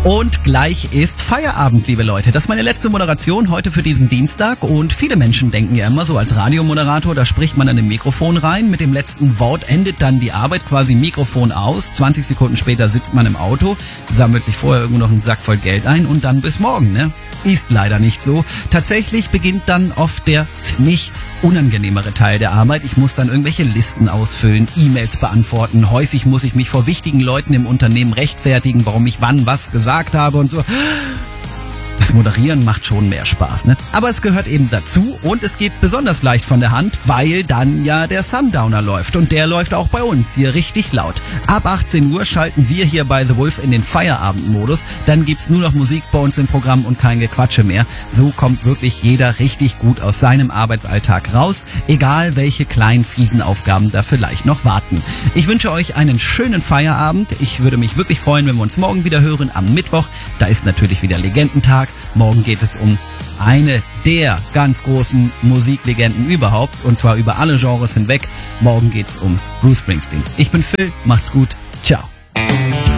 Und gleich ist Feierabend, liebe Leute. Das ist meine letzte Moderation heute für diesen Dienstag. Und viele Menschen denken ja immer so, als Radiomoderator, da spricht man an dem Mikrofon rein. Mit dem letzten Wort endet dann die Arbeit, quasi Mikrofon aus. 20 Sekunden später sitzt man im Auto, sammelt sich vorher irgendwo noch einen Sack voll Geld ein und dann bis morgen, ne? Ist leider nicht so. Tatsächlich beginnt dann oft der, für mich, unangenehmere Teil der Arbeit. Ich muss dann irgendwelche Listen ausfüllen, E-Mails beantworten. Häufig muss ich mich vor wichtigen Leuten im Unternehmen rechtfertigen, warum ich wann was gesagt habe und so. Das Moderieren macht schon mehr Spaß, ne? Aber es gehört eben dazu und es geht besonders leicht von der Hand, weil dann ja der Sundowner läuft und der läuft auch bei uns hier richtig laut. Ab 18 Uhr schalten wir hier bei The Wolf in den Feierabendmodus, dann gibt's nur noch Musik bei uns im Programm und kein Gequatsche mehr. So kommt wirklich jeder richtig gut aus seinem Arbeitsalltag raus, egal welche kleinen fiesen Aufgaben da vielleicht noch warten. Ich wünsche euch einen schönen Feierabend. Ich würde mich wirklich freuen, wenn wir uns morgen wieder hören am Mittwoch. Da ist natürlich wieder Legendentag. Morgen geht es um eine der ganz großen Musiklegenden überhaupt, und zwar über alle Genres hinweg. Morgen geht's um Bruce Springsteen. Ich bin Phil, macht's gut,